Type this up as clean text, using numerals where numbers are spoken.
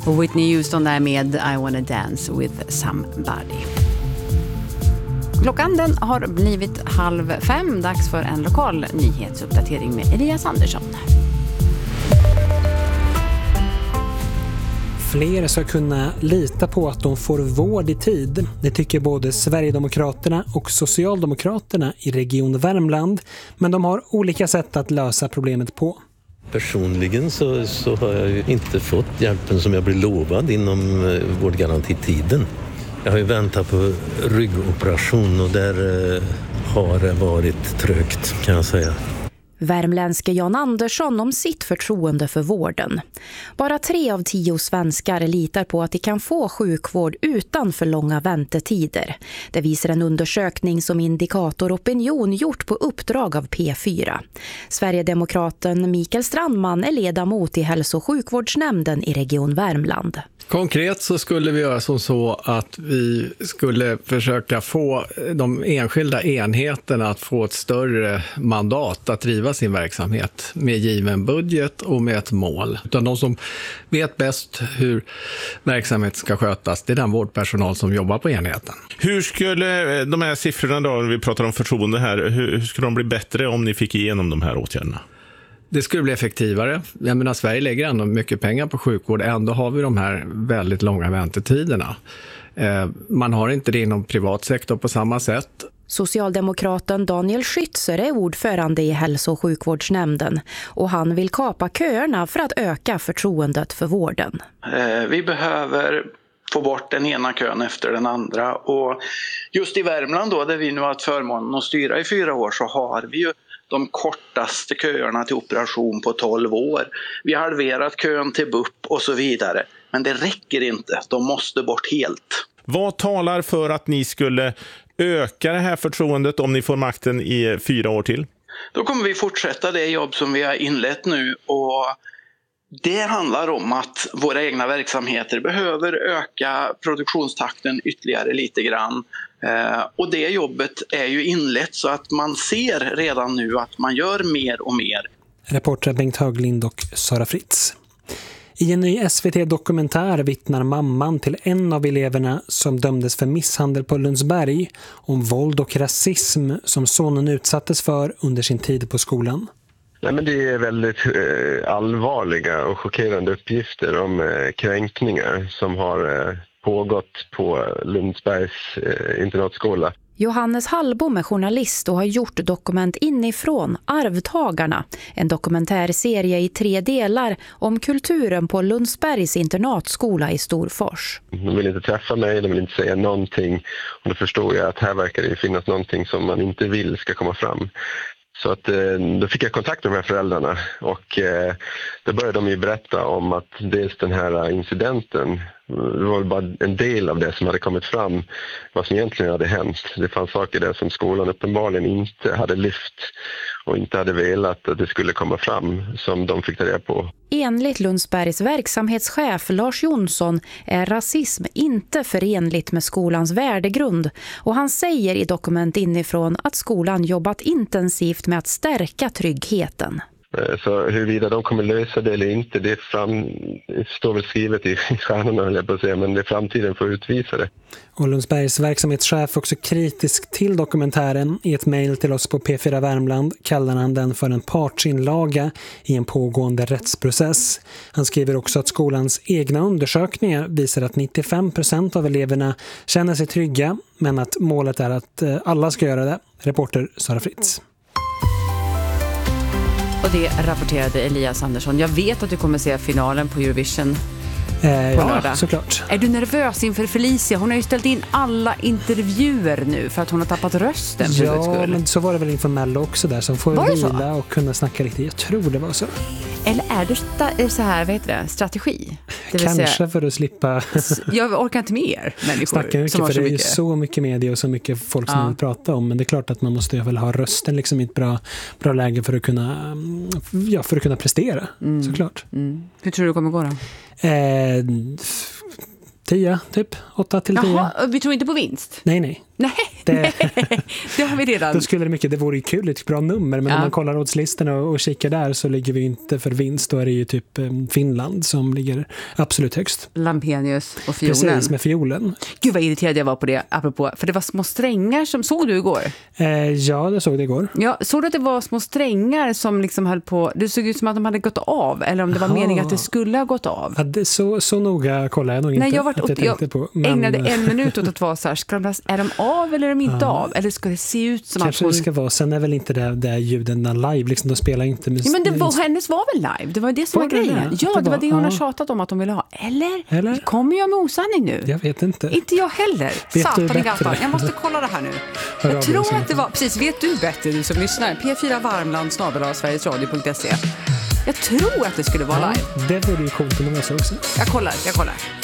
Och Whitney Houston där med I Wanna Dance With Somebody. Klockan den har blivit 4:30. Dags för en lokal nyhetsuppdatering med Elias Andersson. Fler ska kunna lita på att de får vård i tid. Det tycker både Sverigedemokraterna och Socialdemokraterna i Region Värmland. Men de har olika sätt att lösa problemet på. Personligen så har jag ju inte fått hjälpen som jag blev lovad inom vårdgarantitiden. Jag har ju väntat på ryggoperation och där har det varit trögt, kan jag säga. Värmländske Jan Andersson om sitt förtroende för vården. Bara 3 av 10 svenskar litar på att de kan få sjukvård utan för långa väntetider. Det visar en undersökning som Indikator Opinion gjort på uppdrag av P4. Sverigedemokraten Mikael Strandman är ledamot i hälso- och sjukvårdsnämnden i Region Värmland. Konkret så skulle vi göra som så att vi skulle försöka få de enskilda enheterna att få ett större mandat att driva sin verksamhet med given budget och med ett mål. Utan de som vet bäst hur verksamheten ska skötas, det är den vårdpersonal som jobbar på enheten. Hur skulle de här siffrorna då, vi pratar om förtroende här, hur skulle de bli bättre om ni fick igenom de här åtgärderna? Det skulle bli effektivare. Jag menar, Sverige lägger ändå mycket pengar på sjukvård. Ändå har vi de här väldigt långa väntetiderna. Man har inte det inom privat sektor på samma sätt. Socialdemokraten Daniel Schützer är ordförande i hälso- och sjukvårdsnämnden och han vill kapa köerna för att öka förtroendet för vården. Vi behöver få bort den ena kön efter den andra och just i Värmland då, där vi nu har haft förmånen att styra i 4 år, så har vi ju de kortaste köerna till operation på 12 år. Vi har halverat kön till BUP och så vidare. Men det räcker inte. De måste bort helt. Vad talar för att ni skulle öka det här förtroendet om ni får makten i 4 år till? Då kommer vi fortsätta det jobb som vi har inlett nu, och det handlar om att våra egna verksamheter behöver öka produktionstakten ytterligare lite grann. Och det jobbet är ju inlett så att man ser redan nu att man gör mer och mer. Reporter Bengt Höglind och Sara Fritz. I en ny SVT-dokumentär vittnar mamman till en av eleverna som dömdes för misshandel på Lundsberg om våld och rasism som sonen utsattes för under sin tid på skolan. Nej, men det är väldigt allvarliga och chockerande uppgifter om kränkningar som har pågått på Lundsbergs internatskola. Johannes Hallbom är journalist och har gjort dokument inifrån Arvtagarna, en dokumentärserie i 3 delar om kulturen på Lundsbergs internatskola i Storfors. De vill inte träffa mig, de vill inte säga någonting, och då förstår jag att här verkar det finnas någonting som man inte vill ska komma fram. Så att, då fick jag kontakt med de här föräldrarna och då började de ju berätta om att dels den här incidenten, det var bara en del av det som hade kommit fram, vad som egentligen hade hänt. Det fanns saker där som skolan uppenbarligen inte hade lyft och inte hade velat att det skulle komma fram, som de fick ta reda på. Enligt Lundsbergs verksamhetschef Lars Jonsson är rasism inte förenligt med skolans värdegrund, och han säger i dokument inifrån att skolan jobbat intensivt med att stärka tryggheten. Så huruvida de kommer lösa det eller inte, det står väl skrivet i stjärnorna, höll jag på att säga, men det är framtiden får utvisa det. Och Lundsbergs verksamhetschef också kritisk till dokumentären. I ett mejl till oss på P4 Värmland kallar han den för en partsinlaga i en pågående rättsprocess. Han skriver också att skolans egna undersökningar visar att 95% av eleverna känner sig trygga, men att målet är att alla ska göra det. Reporter Sara Fritz. Och det rapporterade Elias Andersson. Jag vet att du kommer se finalen på Eurovision på lördag. Ja, såklart. Är du nervös inför Felicia? Hon har ju ställt in alla intervjuer nu för att hon har tappat rösten. Ja, men så var det väl inför Mello också där. Så får vi vila och kunna snacka riktigt. Jag tror det var så. Eller är det så här, vad heter det? Strategi? Det kanske säga, för att slippa... jag orkar inte mer människor snacka mycket, som har för så det är mycket. ju så mycket media och så mycket folk som vill prata om. Men det är klart att man måste väl ha rösten liksom i ett bra läge för att kunna prestera, såklart. Hur tror du det kommer gå då? 10, typ 8 till 10. Jaha, vi tror inte på vinst? Nej. Nej, det har vi redan. Då skulle det vore ju kul, ett bra nummer, men om man kollar oddslistorna och kikar där så ligger vi inte för vinst. Då är det ju typ Finland som ligger absolut högst. Lampenius och fiolen. Precis, med fiolen. Gud vad irriterad jag var på det, apropå, för det var små strängar som, såg du igår? Ja, det såg det igår. Ja, såg du att det var små strängar som liksom höll på, det såg ut som att de hade gått av, eller om det var meningen att det skulle ha gått av. Ja, så noga kollar jag nog inte. Jag ägnade 1 minut åt att vara så här, är de av eller är de inte av? Eller ska det se ut som kanske att hon... det ska vara, sen är väl inte det ljuden live, liksom, de spelar inte musik. Ja, men hennes var väl live, det var det som var grejen. Ja, det var det hon har tjatat om att hon ville ha. Eller? Kommer jag med osanning nu? Jag vet inte. Inte jag heller. Satan i gatan. Jag måste kolla det här nu. Jag tror att det var, precis, vet du bättre du som lyssnar? P4 Varmland /sverigesradio.se. Jag tror att det skulle vara live. Det vore ju coolt om det var så också. Jag kollar.